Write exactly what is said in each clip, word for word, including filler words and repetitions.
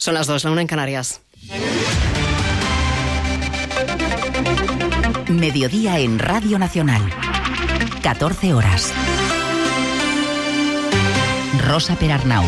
Son las dos, la una en Canarias. Mediodía en Radio Nacional. catorce horas. Rosa Perarnau.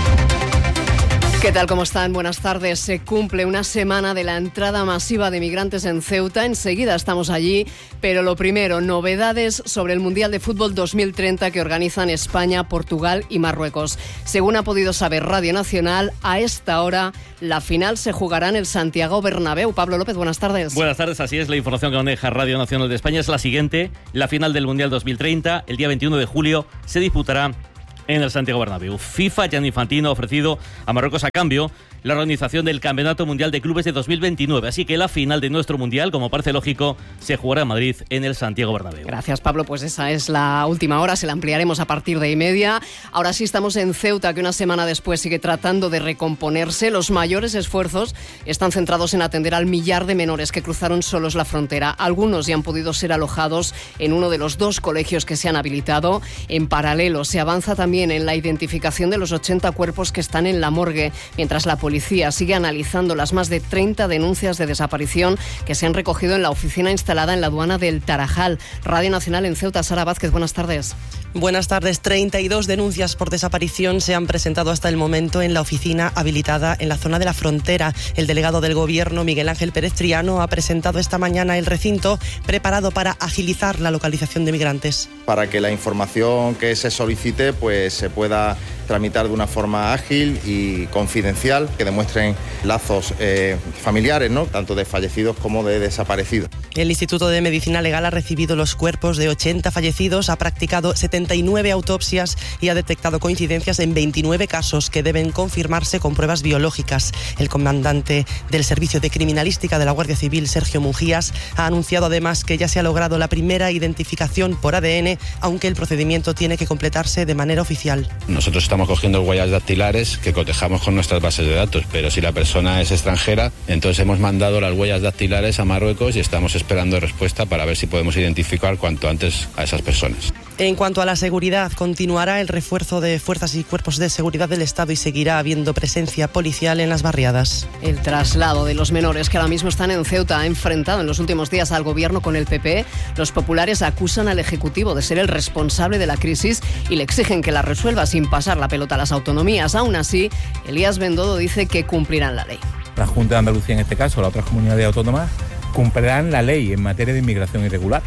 ¿Qué tal? ¿Cómo están? Buenas tardes. Se cumple una semana de la entrada masiva de migrantes en Ceuta. Enseguida estamos allí, pero lo primero, novedades sobre el Mundial de Fútbol dos mil treinta que organizan España, Portugal y Marruecos. Según ha podido saber Radio Nacional, a esta hora la final se jugará en el Santiago Bernabéu. Pablo López, buenas tardes. Buenas tardes, así es. La información que maneja Radio Nacional de España es la siguiente. La final del Mundial dos mil treinta, el día veintiuno de julio, se disputará en el Santiago Bernabéu. FIFA, Gianni Infantino, ha ofrecido a Marruecos a cambio la organización del Campeonato Mundial de Clubes de dos mil veintinueve. Así que la final de nuestro Mundial, como parece lógico, se jugará en Madrid, en el Santiago Bernabéu. Gracias, Pablo. Pues esa es la última hora, se la ampliaremos a partir de y media. Ahora sí estamos en Ceuta, que una semana después sigue tratando de recomponerse. Los mayores esfuerzos están centrados en atender al millar de menores que cruzaron solos la frontera. Algunos ya han podido ser alojados en uno de los dos colegios que se han habilitado. En paralelo, se avanza también en la identificación de los ochenta cuerpos que están en la morgue, mientras la policía sigue analizando las más de treinta denuncias de desaparición que se han recogido en la oficina instalada en la aduana del Tarajal. Radio Nacional en Ceuta, Sara Vázquez, buenas tardes. Buenas tardes. treinta y dos denuncias por desaparición se han presentado hasta el momento en la oficina habilitada en la zona de la frontera. El delegado del Gobierno, Miguel Ángel Pérez Triano, ha presentado esta mañana el recinto preparado para agilizar la localización de migrantes. Para que la información que se solicite pues se pueda tramitar de una forma ágil y confidencial, que demuestren lazos eh, familiares, ¿no?, tanto de fallecidos como de desaparecidos. El Instituto de Medicina Legal ha recibido los cuerpos de ochenta fallecidos, ha practicado setenta y nueve autopsias y ha detectado coincidencias en veintinueve casos que deben confirmarse con pruebas biológicas. El comandante del Servicio de Criminalística de la Guardia Civil, Sergio Mujías, ha anunciado además que ya se ha logrado la primera identificación por A D N, aunque el procedimiento tiene que completarse de manera oficial. Nosotros estamos cogiendo huellas dactilares que cotejamos con nuestras bases de datos, pero si la persona es extranjera, entonces hemos mandado las huellas dactilares a Marruecos y estamos esperando respuesta para ver si podemos identificar cuanto antes a esas personas. En cuanto a la seguridad, continuará el refuerzo de fuerzas y cuerpos de seguridad del Estado y seguirá habiendo presencia policial en las barriadas. El traslado de los menores que ahora mismo están en Ceuta ha enfrentado en los últimos días al Gobierno con el P P. Los populares acusan al Ejecutivo de ser el responsable de la crisis y le exigen que la resuelva sin pasar la pelota a las autonomías. Aún así, Elías Bendodo dice que cumplirán la ley. La Junta de Andalucía, en este caso, las otras comunidades autónomas, cumplirán la ley en materia de inmigración irregular.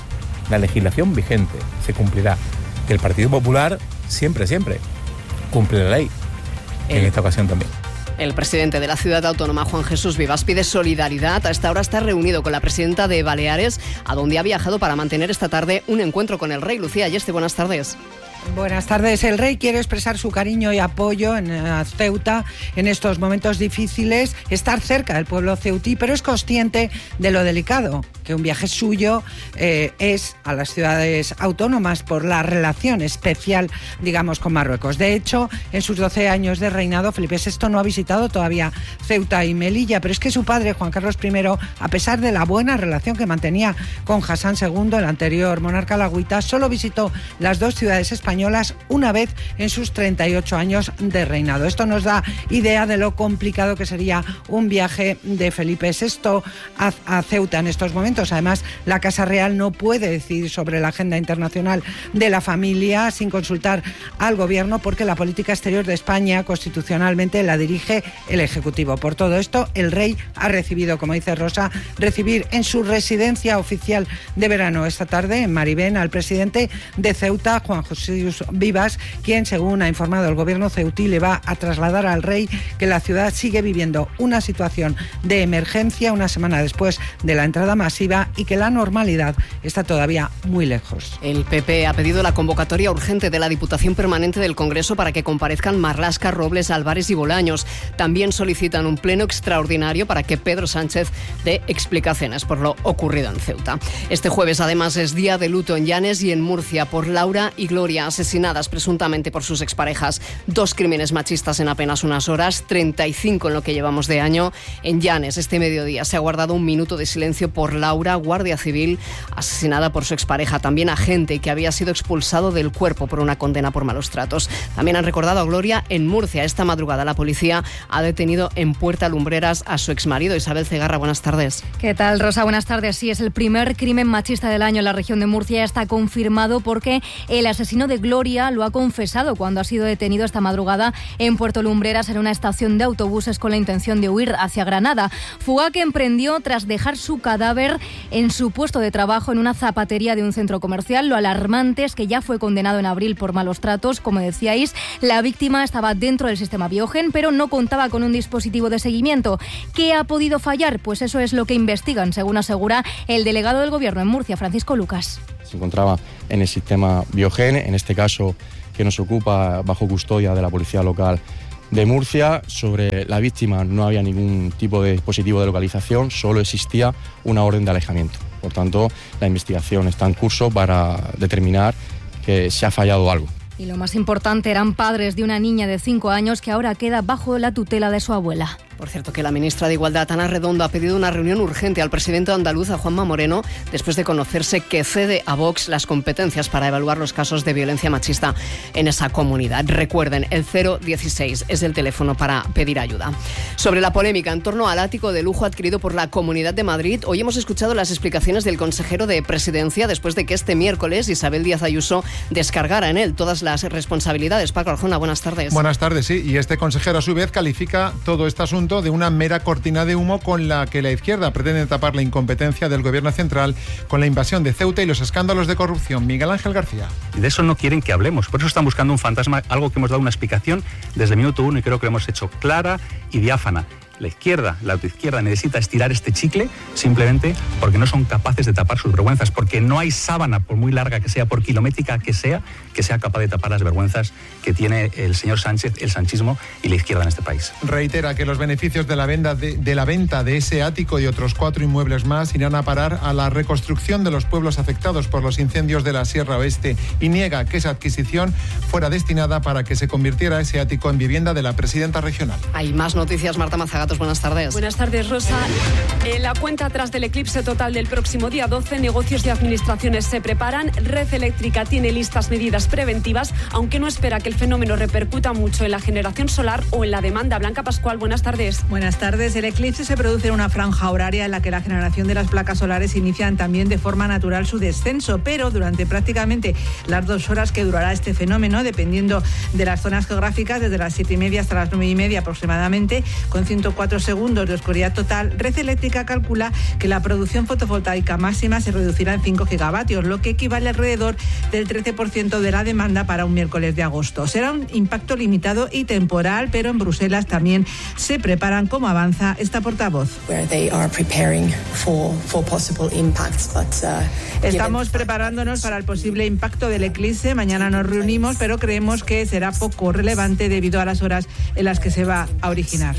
La legislación vigente se cumplirá. Que el Partido Popular siempre, siempre cumple la ley. En esta ocasión también. El presidente de la ciudad autónoma, Juan Jesús Vivas, pide solidaridad. A esta hora está reunido con la presidenta de Baleares, a donde ha viajado para mantener esta tarde un encuentro con el rey. Lucía Ayeste, buenas tardes. Buenas tardes. El rey quiere expresar su cariño y apoyo en Ceuta en estos momentos difíciles, estar cerca del pueblo ceutí, pero es consciente de lo delicado que un viaje suyo eh, es a las ciudades autónomas por la relación especial, digamos, con Marruecos. De hecho, en sus doce años de reinado, Felipe sexto no ha visitado todavía Ceuta y Melilla, pero es que su padre, Juan Carlos primero, a pesar de la buena relación que mantenía con Hassan segundo, el anterior monarca alauita, solo visitó las dos ciudades españolas una vez en sus treinta y ocho años de reinado. Esto nos da idea de lo complicado que sería un viaje de Felipe sexto a, a Ceuta en estos momentos. Además, la Casa Real no puede decidir sobre la agenda internacional de la familia sin consultar al Gobierno, porque la política exterior de España constitucionalmente la dirige el Ejecutivo. Por todo esto, el rey ha recibido, como dice Rosa, recibir en su residencia oficial de verano esta tarde en Maribén al presidente de Ceuta, Juan José Vivas, quien, según ha informado el Gobierno ceutí, le va a trasladar al rey que la ciudad sigue viviendo una situación de emergencia una semana después de la entrada masiva y que la normalidad está todavía muy lejos. El P P ha pedido la convocatoria urgente de la Diputación Permanente del Congreso para que comparezcan Marlaska, Robles, Álvarez y Bolaños. También solicitan un pleno extraordinario para que Pedro Sánchez dé explicaciones por lo ocurrido en Ceuta. Este jueves, además, es día de luto en Llanes y en Murcia por Laura y Gloria. Murcia, asesinadas presuntamente por sus exparejas. Dos crímenes machistas en apenas unas horas, treinta y cinco en lo que llevamos de año. En Llanes, este mediodía, se ha guardado un minuto de silencio por Laura, guardia civil, asesinada por su expareja. También agente que había sido expulsado del cuerpo por una condena por malos tratos. También han recordado a Gloria en Murcia. Esta madrugada la policía ha detenido en Puerta Lumbreras a su exmarido. Isabel Cegarra, buenas tardes. ¿Qué tal, Rosa? Buenas tardes. Sí, es el primer crimen machista del año en la región de Murcia. Está confirmado porque el asesino de Gloria lo ha confesado cuando ha sido detenido esta madrugada en Puerto Lumbreras en una estación de autobuses con la intención de huir hacia Granada. Fuga que emprendió tras dejar su cadáver en su puesto de trabajo en una zapatería de un centro comercial. Lo alarmante es que ya fue condenado en abril por malos tratos. Como decíais, la víctima estaba dentro del sistema Biogen, pero no contaba con un dispositivo de seguimiento. ¿Qué ha podido fallar? Pues eso es lo que investigan, según asegura el delegado del Gobierno en Murcia, Francisco Lucas. Se encontraba en el sistema Biogen, en este caso que nos ocupa bajo custodia de la Policía Local de Murcia. Sobre la víctima no había ningún tipo de dispositivo de localización, solo existía una orden de alejamiento. Por tanto, la investigación está en curso para determinar que se ha fallado algo. Y lo más importante, eran padres de una niña de cinco años que ahora queda bajo la tutela de su abuela. Por cierto, que la ministra de Igualdad, Ana Redondo, ha pedido una reunión urgente al presidente andaluz, a Juanma Moreno, después de conocerse que cede a Vox las competencias para evaluar los casos de violencia machista en esa comunidad. Recuerden, el cero dieciséis es el teléfono para pedir ayuda. Sobre la polémica en torno al ático de lujo adquirido por la Comunidad de Madrid, hoy hemos escuchado las explicaciones del consejero de Presidencia después de que este miércoles Isabel Díaz Ayuso descargara en él todas las responsabilidades. Paco Arjona, buenas tardes. Buenas tardes, sí. Y este consejero, a su vez, califica todo este asunto de una mera cortina de humo con la que la izquierda pretende tapar la incompetencia del gobierno central con la invasión de Ceuta y los escándalos de corrupción. Miguel Ángel García. Y de eso no quieren que hablemos, por eso están buscando un fantasma, algo que hemos dado una explicación desde el minuto uno y creo que lo hemos hecho clara y diáfana. La izquierda, la autoizquierda, necesita estirar este chicle simplemente porque no son capaces de tapar sus vergüenzas, porque no hay sábana, por muy larga que sea, por kilométrica que sea, que sea capaz de tapar las vergüenzas que tiene el señor Sánchez, el sanchismo y la izquierda en este país. Reitera que los beneficios de la, venta de, de la venta de ese ático y otros cuatro inmuebles más irán a parar a la reconstrucción de los pueblos afectados por los incendios de la Sierra Oeste y niega que esa adquisición fuera destinada para que se convirtiera ese ático en vivienda de la presidenta regional. Hay más noticias, Marta Mazaga. Buenas tardes. Buenas tardes, Rosa. En la cuenta atrás del eclipse total del próximo día doce, negocios y administraciones se preparan. Red Eléctrica tiene listas medidas preventivas, aunque no espera que el fenómeno repercuta mucho en la generación solar o en la demanda. Blanca Pascual, buenas tardes. Buenas tardes. El eclipse se produce en una franja horaria en la que la generación de las placas solares inician también de forma natural su descenso, pero durante prácticamente las dos horas que durará este fenómeno, dependiendo de las zonas geográficas, desde las siete y media hasta las nueve y media aproximadamente, con ciento cuatro segundos de oscuridad total, Red Eléctrica calcula que la producción fotovoltaica máxima se reducirá en cinco gigavatios, lo que equivale alrededor del trece por ciento de la demanda para un miércoles de agosto. Será un impacto limitado y temporal, pero en Bruselas también se preparan como avanza esta portavoz. Estamos preparándonos para el posible impacto del eclipse. Mañana nos reunimos, pero creemos que será poco relevante debido a las horas en las que se va a originar.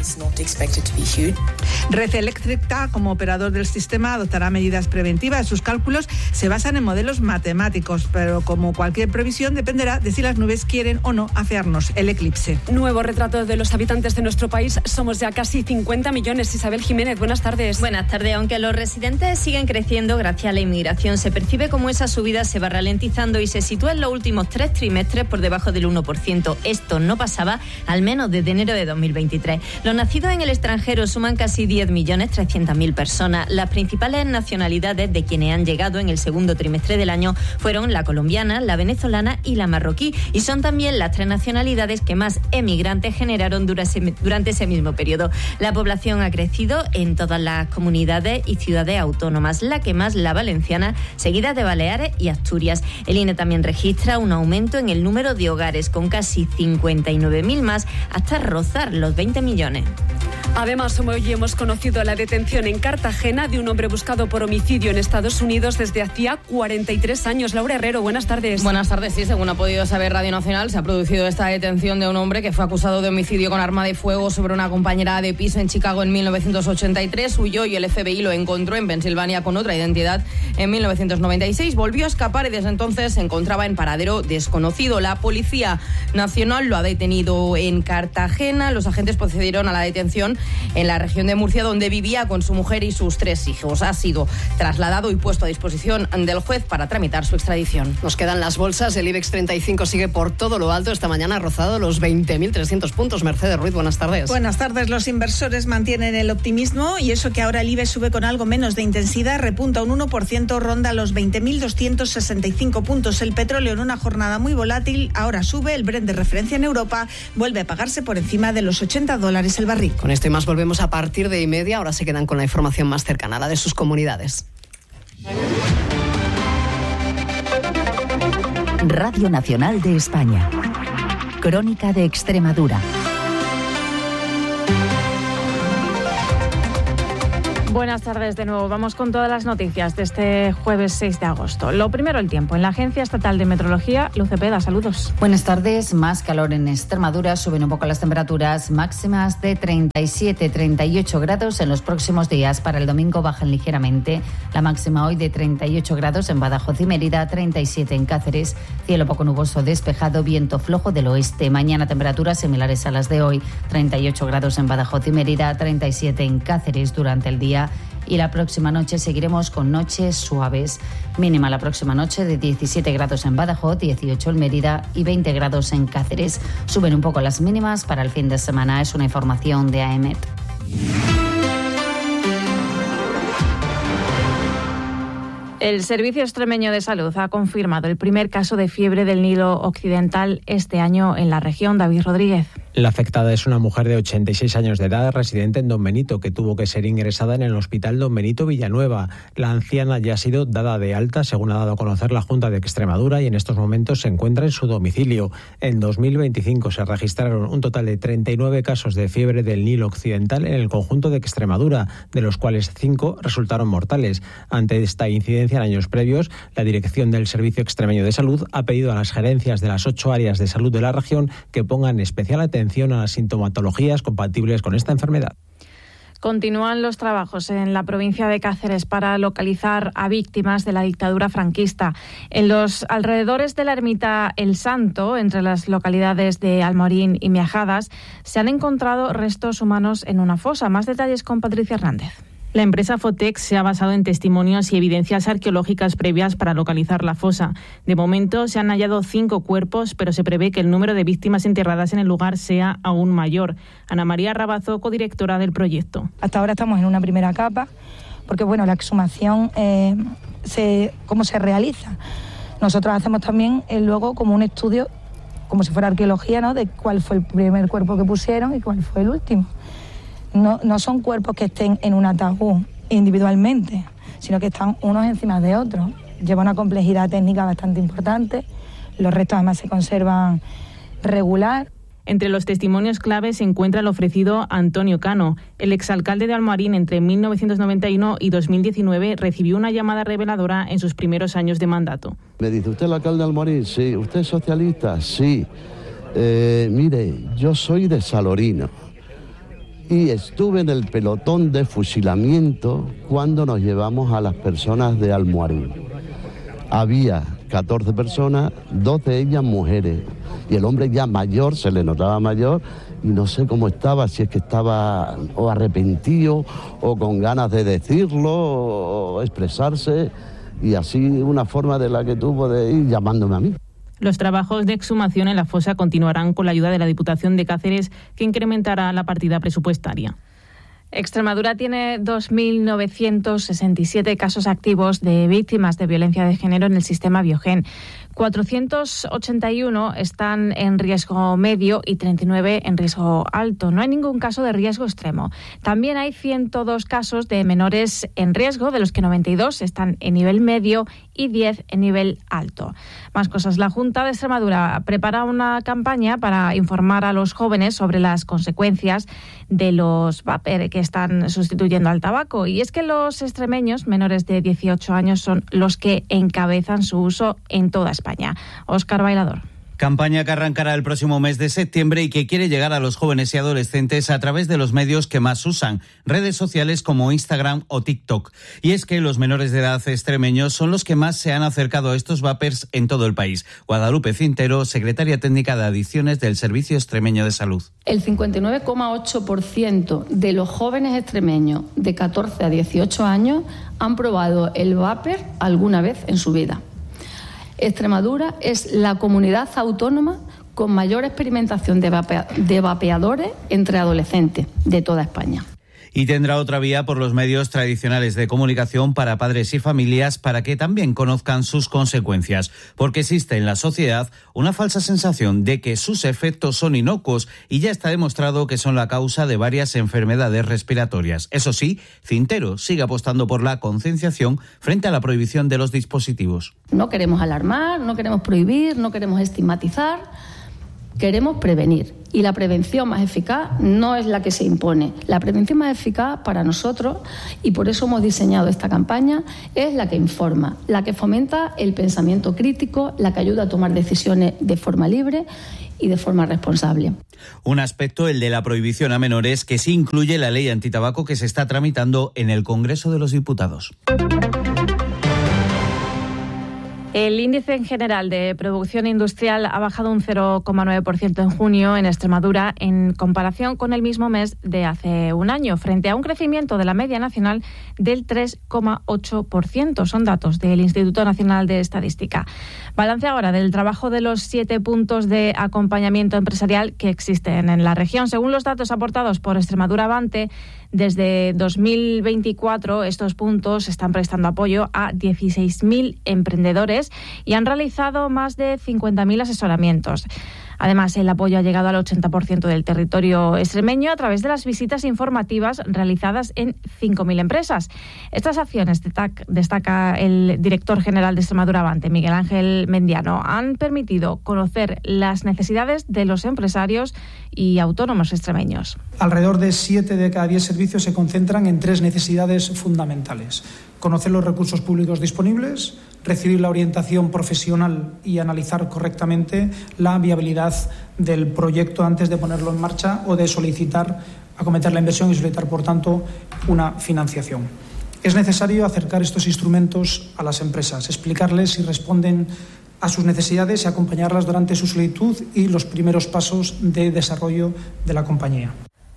Red Eléctrica, como operador del sistema, adoptará medidas preventivas. Sus cálculos se basan en modelos matemáticos, pero como cualquier previsión dependerá de si las nubes quieren o no afearnos el eclipse. Nuevo retrato de los habitantes de nuestro país. Somos ya casi cincuenta millones. Isabel Jiménez, buenas tardes. Buenas tardes. Aunque los residentes siguen creciendo gracias a la inmigración, se percibe como esa subida se va ralentizando y se sitúa en los últimos tres trimestres por debajo del uno por ciento. Esto no pasaba al menos desde enero de dos mil veintitrés. Los nacidos en el extranjero suman casi diez millones trescientas mil personas. Las principales nacionalidades de quienes han llegado en el segundo trimestre del año fueron la colombiana, la venezolana y la marroquí, y son también las tres nacionalidades que más emigrantes generaron durante ese mismo periodo. La población ha crecido en todas las comunidades y ciudades autónomas, la que más la valenciana, seguida de Baleares y Asturias. El I N E también registra un aumento en el número de hogares, con casi cincuenta y nueve mil más, hasta rozar los veinte millones. Además, hoy hemos conocido la detención en Cartagena de un hombre buscado por homicidio en Estados Unidos desde hacía cuarenta y tres años. Laura Herrero, buenas tardes. Buenas tardes, sí, según ha podido saber Radio Nacional, se ha producido esta detención de un hombre que fue acusado de homicidio con arma de fuego sobre una compañera de piso en Chicago en mil novecientos ochenta y tres. Huyó y el F B I lo encontró en Pensilvania con otra identidad en mil novecientos noventa y seis. Volvió a escapar y desde entonces se encontraba en paradero desconocido. La Policía Nacional lo ha detenido en Cartagena. Los agentes procedieron a la detención en la región de Murcia, donde vivía con su mujer y sus tres hijos. Ha sido trasladado y puesto a disposición del juez para tramitar su extradición. Nos quedan las bolsas. El IBEX treinta y cinco sigue por todo lo alto. Esta mañana ha rozado los veinte mil trescientos puntos. Mercedes Ruiz, buenas tardes. Buenas tardes. Los inversores mantienen el optimismo y eso que ahora el IBEX sube con algo menos de intensidad, repunta un uno por ciento, ronda los veinte mil doscientos sesenta y cinco puntos. El petróleo en una jornada muy volátil ahora sube. El Brent de referencia en Europa vuelve a pagarse por encima de los ochenta dólares el barril. Con esto y más volvemos a partir de y media. Ahora se quedan con la información más cercana, la de sus comunidades. Radio Nacional de España. Crónica de Extremadura. Buenas tardes de nuevo. Vamos con todas las noticias de este jueves seis de agosto. Lo primero, el tiempo. En la Agencia Estatal de Meteorología, Luz Cepeda, saludos. Buenas tardes. Más calor en Extremadura. Suben un poco las temperaturas máximas de treinta y siete, treinta y ocho grados en los próximos días. Para el domingo bajan ligeramente. La máxima hoy de treinta y ocho grados en Badajoz y Mérida, treinta y siete en Cáceres. Cielo poco nuboso despejado, viento flojo del oeste. Mañana temperaturas similares a las de hoy. treinta y ocho grados en Badajoz y Mérida, treinta y siete en Cáceres durante el día. Y la próxima noche seguiremos con noches suaves. Mínima la próxima noche de diecisiete grados en Badajoz, dieciocho en Mérida y veinte grados en Cáceres. Suben un poco las mínimas para el fin de semana. Es una información de A E M E T. El Servicio Extremeño de Salud ha confirmado el primer caso de fiebre del Nilo Occidental este año en la región. David Rodríguez. La afectada es una mujer de ochenta y seis años de edad, residente en Don Benito, que tuvo que ser ingresada en el Hospital Don Benito Villanueva. La anciana ya ha sido dada de alta, según ha dado a conocer la Junta de Extremadura, y en estos momentos se encuentra en su domicilio. En dos mil veinticinco se registraron un total de treinta y nueve casos de fiebre del Nilo Occidental en el conjunto de Extremadura, de los cuales cinco resultaron mortales. Ante esta incidencia en años previos, la Dirección del Servicio Extremeño de Salud ha pedido a las gerencias de las ocho áreas de salud de la región que pongan especial atención a las sintomatologías compatibles con esta enfermedad. Continúan los trabajos en la provincia de Cáceres para localizar a víctimas de la dictadura franquista. En los alrededores de la ermita El Santo, entre las localidades de Almorín y Miajadas, se han encontrado restos humanos en una fosa. Más detalles con Patricia Hernández. La empresa Fotex se ha basado en testimonios y evidencias arqueológicas previas para localizar la fosa. De momento se han hallado cinco cuerpos, pero se prevé que el número de víctimas enterradas en el lugar sea aún mayor. Ana María Rabazo, codirectora del proyecto. Hasta ahora estamos en una primera capa, porque bueno, la exhumación, eh, se, ¿cómo se realiza? Nosotros hacemos también eh, luego como un estudio, como si fuera arqueología, ¿no?, de cuál fue el primer cuerpo que pusieron y cuál fue el último. No, no son cuerpos que estén en un ataúd individualmente, sino que están unos encima de otros. Lleva una complejidad técnica bastante importante. Los restos además se conservan regular. Entre los testimonios clave se encuentra el ofrecido Antonio Cano. El exalcalde de Almorín entre mil novecientos noventa y uno y dos mil diecinueve recibió una llamada reveladora en sus primeros años de mandato. Me dice, ¿usted es el alcalde de Almorín? Sí. ¿Usted es socialista? Sí. Eh, mire, yo soy de Salorino. Y estuve en el pelotón de fusilamiento cuando nos llevamos a las personas de Almorín. Había catorce personas, doce de ellas mujeres. Y el hombre ya mayor, se le notaba mayor, y no sé cómo estaba, si es que estaba o arrepentido o con ganas de decirlo o expresarse. Y así una forma de la que tuvo de ir llamándome a mí. Los trabajos de exhumación en la fosa continuarán con la ayuda de la Diputación de Cáceres, que incrementará la partida presupuestaria. Extremadura tiene dos mil novecientos sesenta y siete casos activos de víctimas de violencia de género en el sistema Biogen. cuatrocientos ochenta y uno están en riesgo medio y treinta y nueve en riesgo alto. No hay ningún caso de riesgo extremo. También hay ciento dos casos de menores en riesgo, de los que noventa y dos están en nivel medio y diez en nivel alto. Más cosas. La Junta de Extremadura prepara una campaña para informar a los jóvenes sobre las consecuencias de los vapor que están sustituyendo al tabaco. Y es que los extremeños menores de dieciocho años son los que encabezan su uso en toda España. Óscar Bailador. Campaña que arrancará el próximo mes de septiembre y que quiere llegar a los jóvenes y adolescentes a través de los medios que más usan, redes sociales como Instagram o TikTok. Y es que los menores de edad extremeños son los que más se han acercado a estos vapers en todo el país. Guadalupe Cintero, secretaria técnica de adicciones del Servicio Extremeño de Salud. El cincuenta y nueve coma ocho por ciento de los jóvenes extremeños de catorce a dieciocho años han probado el vapor alguna vez en su vida. Extremadura es la comunidad autónoma con mayor experimentación de, vape- de vapeadores entre adolescentes de toda España. Y tendrá otra vía por los medios tradicionales de comunicación para padres y familias para que también conozcan sus consecuencias, porque existe en la sociedad una falsa sensación de que sus efectos son inocuos y ya está demostrado que son la causa de varias enfermedades respiratorias. Eso sí, Cintero sigue apostando por la concienciación frente a la prohibición de los dispositivos. No queremos alarmar, no queremos prohibir, no queremos estigmatizar, queremos prevenir. Y la prevención más eficaz no es la que se impone. La prevención más eficaz para nosotros, y por eso hemos diseñado esta campaña, es la que informa, la que fomenta el pensamiento crítico, la que ayuda a tomar decisiones de forma libre y de forma responsable. Un aspecto, el de la prohibición a menores, que sí incluye la ley antitabaco que se está tramitando en el Congreso de los Diputados. El índice en general de producción industrial ha bajado un cero coma nueve por ciento en junio en Extremadura en comparación con el mismo mes de hace un año, frente a un crecimiento de la media nacional del tres coma ocho por ciento. Son datos del Instituto Nacional de Estadística. Balance ahora del trabajo de los siete puntos de acompañamiento empresarial que existen en la región. Según los datos aportados por Extremadura Avante, desde dos mil veinticuatro estos puntos están prestando apoyo a dieciséis mil emprendedores y han realizado más de cincuenta mil asesoramientos. Además, el apoyo ha llegado al ochenta por ciento del territorio extremeño a través de las visitas informativas realizadas en cinco mil empresas. Estas acciones, destaca el director general de Extremadura Avante, Miguel Ángel Mendiano, han permitido conocer las necesidades de los empresarios y autónomos extremeños. Alrededor de siete de cada diez servicios se concentran en tres necesidades fundamentales: conocer los recursos públicos disponibles, recibir la orientación profesional y analizar correctamente la viabilidad del proyecto antes de ponerlo en marcha o de solicitar, acometer la inversión y solicitar, por tanto, una financiación. Es necesario acercar estos instrumentos a las empresas, explicarles si responden a sus necesidades y acompañarlas durante su solicitud y los primeros pasos de desarrollo de la compañía.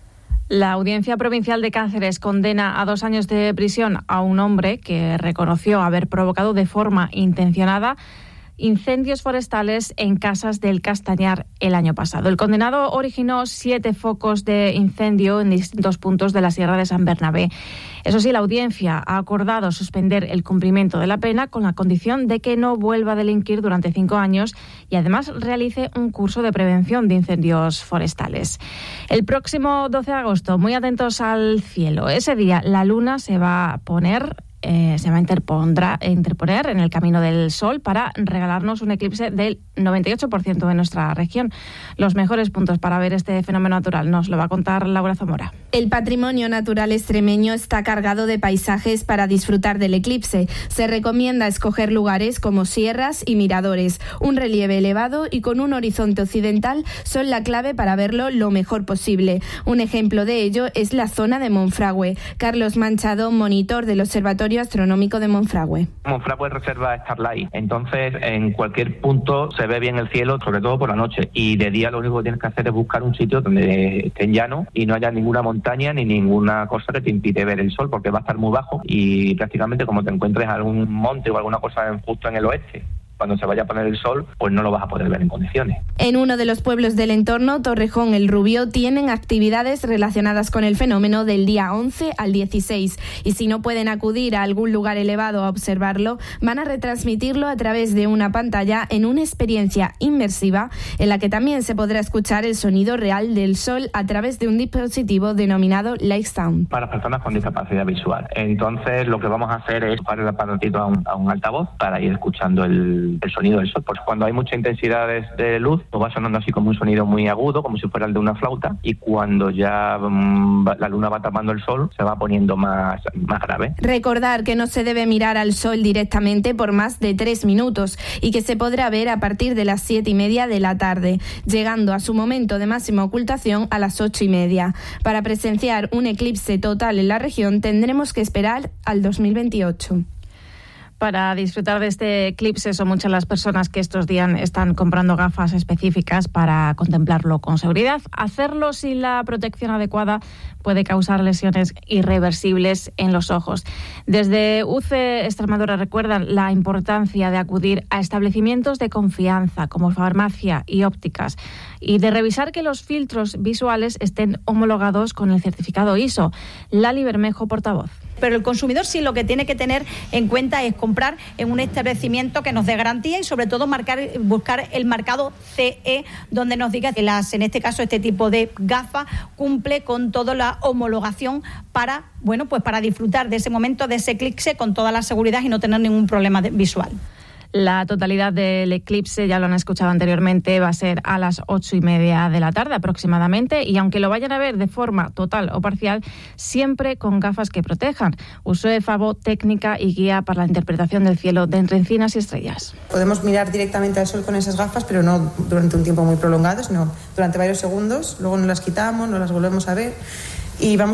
La Audiencia Provincial de Cáceres condena a dos años de prisión a un hombre que reconoció haber provocado de forma intencionada incendios forestales en Casas del Castañar el año pasado. El condenado originó siete focos de incendio en distintos puntos de la Sierra de San Bernabé. Eso sí, la audiencia ha acordado suspender el cumplimiento de la pena con la condición de que no vuelva a delinquir durante cinco años y además realice un curso de prevención de incendios forestales. El próximo doce de agosto, muy atentos al cielo. Ese día la luna se va a poner... Eh, se va a interpondrá, interponer en el camino del Sol para regalarnos un eclipse del noventa y ocho por ciento de nuestra región. Los mejores puntos para ver este fenómeno natural nos lo va a contar Laura Zamora. El patrimonio natural extremeño está cargado de paisajes para disfrutar del eclipse. Se recomienda escoger lugares como sierras y miradores. Un relieve elevado y con un horizonte occidental son la clave para verlo lo mejor posible. Un ejemplo de ello es la zona de Monfragüe. Carlos Manchado, monitor del Observatorio Astronómico de Monfragüe. Monfragüe es reserva Starlight, entonces en cualquier punto se ve bien el cielo, sobre todo por la noche, y de día lo único que tienes que hacer es buscar un sitio donde esté en llano y no haya ninguna montaña ni ninguna cosa que te impide ver el sol, porque va a estar muy bajo y prácticamente como te encuentres algún monte o alguna cosa justo en el oeste cuando se vaya a poner el sol, pues no lo vas a poder ver en condiciones. En uno de los pueblos del entorno, Torrejón el Rubio, tienen actividades relacionadas con el fenómeno del día once al dieciséis y si no pueden acudir a algún lugar elevado a observarlo, van a retransmitirlo a través de una pantalla en una experiencia inmersiva en la que también se podrá escuchar el sonido real del sol a través de un dispositivo denominado Light Sound. Para personas con discapacidad visual. Entonces lo que vamos a hacer es poner el aparatito a un, a un altavoz para ir escuchando el, el sonido del sol. Pues cuando hay mucha intensidad de, de luz, pues va sonando así como un sonido muy agudo, como si fuera el de una flauta, y cuando ya mmm, la luna va tapando el sol, se va poniendo más, más grave. Recordar que no se debe mirar al sol directamente por más de tres minutos y que se podrá ver a partir de las siete y media de la tarde, llegando a su momento de máxima ocultación a las ocho y media. Para presenciar un eclipse total en la región tendremos que esperar al dos mil veintiocho. Para disfrutar de este eclipse son muchas las personas que estos días están comprando gafas específicas para contemplarlo con seguridad. Hacerlo sin la protección adecuada puede causar lesiones irreversibles en los ojos. Desde U C E Extremadura recuerdan la importancia de acudir a establecimientos de confianza como farmacia y ópticas y de revisar que los filtros visuales estén homologados con el certificado I S O. Lali Bermejo, portavoz. Pero el consumidor sí lo que tiene que tener en cuenta es comprar en un establecimiento que nos dé garantía y sobre todo marcar, buscar el marcado C E donde nos diga que las, en este caso este tipo de gafas cumple con toda la homologación para, bueno, pues para disfrutar de ese momento, de ese eclipse con toda la seguridad y no tener ningún problema de, visual. La totalidad del eclipse, ya lo han escuchado anteriormente, va a ser a las ocho y media de la tarde aproximadamente y aunque lo vayan a ver de forma total o parcial, siempre con gafas que protejan. Uso de Favo, técnica y guía para la interpretación del cielo de entre encinas y estrellas. Podemos mirar directamente al sol con esas gafas, pero no durante un tiempo muy prolongado, sino durante varios segundos. Luego nos las quitamos, nos las volvemos a ver y vamos